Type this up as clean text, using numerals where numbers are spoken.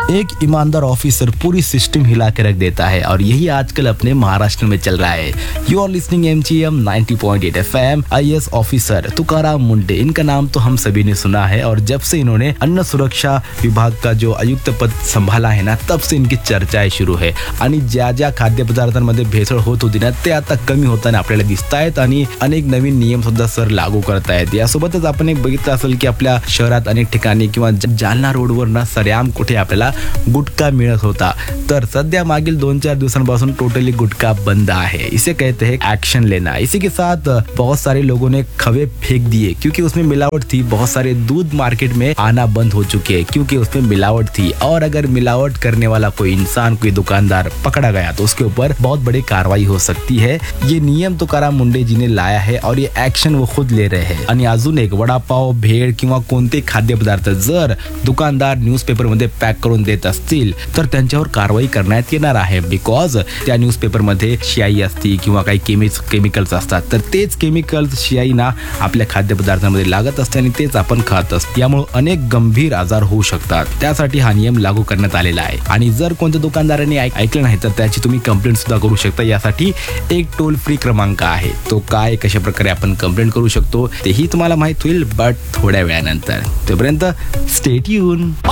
एक ईमानदार ऑफिसर पूरी सिस्टम हिला के रख देता है और यही आजकल अपने महाराष्ट्र में चल रहा है। You R listening MGM 90.8 FM। IAS officer Tukaram Munde, इनका नाम तो हम सभी ने सुना है और जब से इन्होंने अन्न सुरक्षा विभाग का जो आयुक्त पद संभाला है ना, तब से इनकी चर्चाएं शुरू आहे आणि ज्या ज्या खाद्यपदार्थांमध्ये भेसळ होत होती ना, ते आता कमी होताना आपल्याला दिसत आहेत आणि अनेक नवीन नियम सुद्धा सर लागू करतायत। यासोबतच आपण एक बघितलं असेल की आपल्या शहरात अनेक ठिकाणी किंवा जालना रोडवर ना सरेआम कुठे आपल्याला गुटखा मिळत होता, तर सध्या मागील 2-4 दिवसांपासून टोटली गुटखा बंद है। इसे कहते हैं एक्शन लेना। इसी के साथ बहुत सारे लोगों ने खवे फेंक दिए क्योंकि उसमें मिलावट थी। बहुत सारे दूध मार्केट में आना बंद हो चुके हैं क्योंकि उसमें मिलावट थी, और अगर मिलावट करने वाला कोई इंसान, कोई दुकानदार पकड़ा गया तो उसके ऊपर बहुत बड़ी कार्रवाई हो सकती है। ये नियम तुकाराम मुंडे जी ने लाया है और ये एक्शन वो खुद ले रहे हैं। आणि अजून एक, वडापाव, भेळ किंवा कोणते खाद्यपदार्थ जर दुकानदार न्यूजपेपर मध्ये पॅक करून देत असतील तर त्यांच्यावर कारवाई करण्यात येणार आहे, बिकॉज त्या न्यूजपेपर मध्ये शियाई असती किंवा काही केमिकल्स असतात, तर तेच केमिकल्स शियाई ना आपल्या खाद्यपदार्थांमध्ये लागत असते आणि तेच आपण खात असतो। यामुळे अनेक गंभीर आजार होऊ शकतात। त्यासाठी हा नियम लागू करण्यात आलेला आहे आणि जर कोणत्या दुकानदाराने ऐकलं नाही तर त्याची तुम्ही कंप्लेंट सुद्धा करू शकता। यासाठी एक टोल फ्री क्रमांक आहे, तो काय कशा प्रकारे आपण कंप्लेंट करू शकतो तेही तुम्हाला माहित होईल, बट थोड्या वेळानंतर। तोपर्यंत स्टे ट्यून।